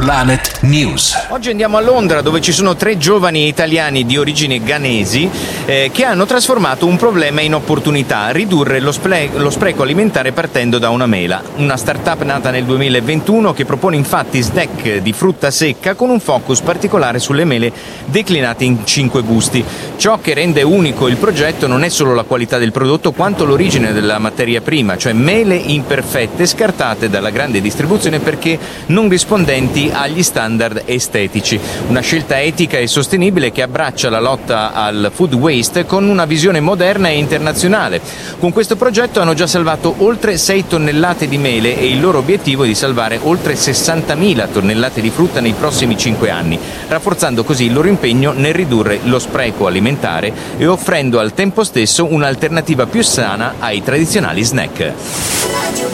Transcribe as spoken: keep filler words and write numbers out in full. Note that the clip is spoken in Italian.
Planet News. Oggi andiamo a Londra, dove ci sono tre giovani italiani di origine ghanesi eh, che hanno trasformato un problema in opportunità: ridurre lo, sple- lo spreco alimentare partendo da una mela. Una startup nata nel duemilaventuno che propone infatti snack di frutta secca con un focus particolare sulle mele declinate in cinque gusti. Ciò che rende unico il progetto non è solo la qualità del prodotto, quanto l'origine della materia prima, cioè mele imperfette scartate dalla grande distribuzione perché non rispondenti agli standard estetici. Una scelta etica e sostenibile che abbraccia la lotta al food waste con una visione moderna e internazionale. Con questo progetto hanno già salvato oltre sei tonnellate di mele e il loro obiettivo è di salvare oltre sessantamila tonnellate di frutta nei prossimi cinque anni, rafforzando così il loro impegno nel ridurre lo spreco alimentare e offrendo al tempo stesso un'alternativa più sana ai tradizionali snack.